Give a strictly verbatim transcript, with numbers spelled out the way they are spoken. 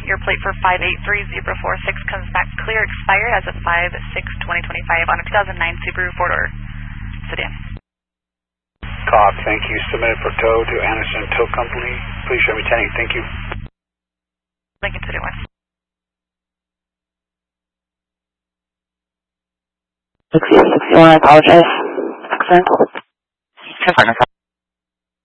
Your plate for five eight three zero four six comes back clear, expired as of five six twenty twenty-five on a two thousand nine Subaru four-door sedan. Cop, thank you. Submitted for tow to Anderson Tow Company. Please show me ten eight. Thank you. Lincoln City West. sixty-six, I apologize. Accent.